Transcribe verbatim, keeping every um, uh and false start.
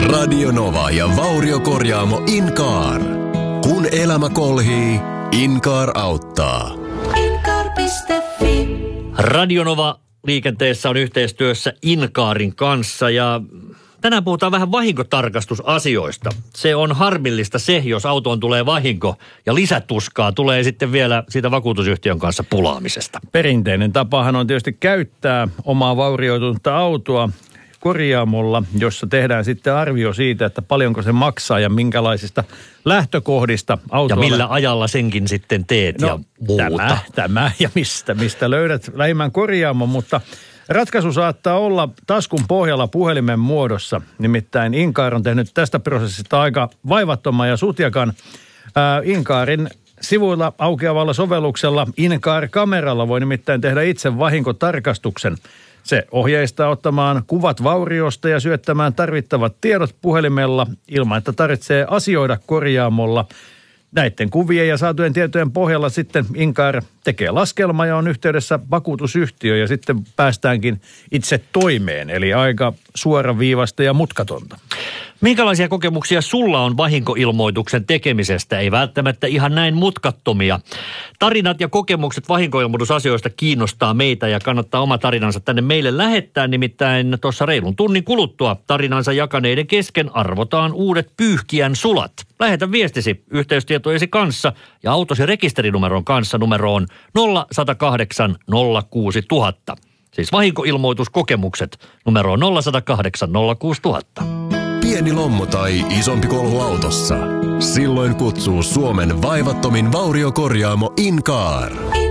Radio Nova ja vauriokorjaamo Incar. Kun elämä kolhii, Incar auttaa. Incar piste fi. Radio Nova liikenteessä on yhteistyössä Incaarin kanssa ja tänään puhutaan vähän vahinkotarkastusasioista. Se on harmillista se, jos autoon tulee vahinko ja lisätuskaa tulee sitten vielä siitä vakuutusyhtiön kanssa pulaamisesta. Perinteinen tapahan on tietysti käyttää omaa vaurioitunutta autoa korjaamolla, jossa tehdään sitten arvio siitä, että paljonko se maksaa ja minkälaisista lähtökohdista autolla. Ja millä ajalla senkin sitten teet no, ja muuta. Tämä, tämä ja mistä, mistä löydät lähimmän korjaamon, mutta ratkaisu saattaa olla taskun pohjalla puhelimen muodossa. Nimittäin Incar on tehnyt tästä prosessista aika vaivattoman ja sutjakan. Ää, Incaarin sivuilla aukeavalla sovelluksella Incar-kameralla voi nimittäin tehdä itse vahinkotarkastuksen. Se ohjeistaa ottamaan kuvat vauriosta ja syöttämään tarvittavat tiedot puhelimella ilman, että tarvitsee asioida korjaamolla. Näiden kuvien ja saatujen tietojen pohjalla sitten Incar tekee laskelma ja on yhteydessä vakuutusyhtiö ja sitten päästäänkin itse toimeen. Eli aika suoraviivasta ja mutkatonta. Minkälaisia kokemuksia sulla on vahinkoilmoituksen tekemisestä? Ei välttämättä ihan näin mutkattomia. Tarinat ja kokemukset vahinkoilmoitusasioista kiinnostaa meitä ja kannattaa oma tarinansa tänne meille lähettää. Nimittäin tuossa reilun tunnin kuluttua tarinansa jakaneiden kesken arvotaan uudet pyyhkiän sulat. Lähetä viestisi yhteystietojesi kanssa ja autosi rekisterinumeron kanssa numeroon nolla yksi nolla kahdeksan nolla kuusi nolla nolla nolla. Siis vahinkoilmoituskokemukset numeroon nolla yksi nolla kahdeksan nolla kuusi nolla nolla nolla. Pieni lommo tai isompi kolhu autossa. Silloin kutsuu Suomen vaivattomin vauriokorjaamo Incar.